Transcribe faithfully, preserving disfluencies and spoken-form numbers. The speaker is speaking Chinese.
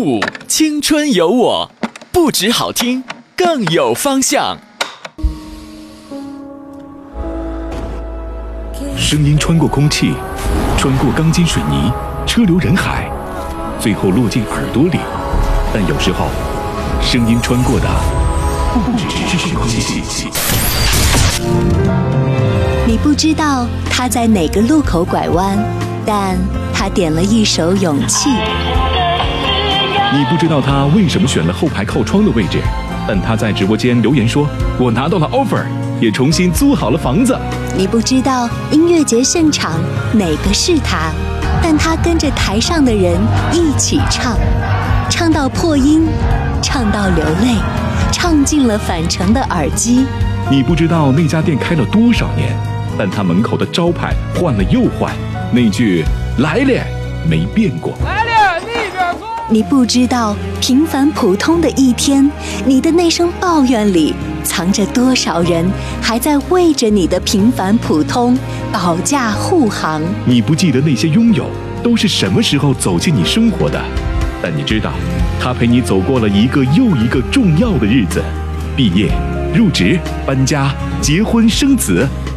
五青春有我，不止好听，更有方向。 声音穿过空气，穿过钢筋水泥，车流人海，最后落进耳朵里。但有时候，声音穿过的不只是空气。 你不知道他在哪个路口拐弯，但他点了一首勇气。 你不知道他为什么选了后排靠窗的位置，但他在直播间留言说：“我拿到了 offer， 也重新租好了房子。” 你不知道音乐节现场哪个是他，但他跟着台上的人一起唱，唱到破音，唱到流泪，唱进了返程的耳机。 你不知道那家店开了多少年，但他门口的招牌换了又换，那句“来了”没变过。 来了，那边坐。 你不知道平凡普通的一天，你的那声抱怨里藏着多少人还在为着你的平凡普通保驾护航。 你不记得那些拥有都是什么时候走进你生活的，但你知道他陪你走过了一个又一个重要的日子，毕业、入职、搬家、结婚、生子，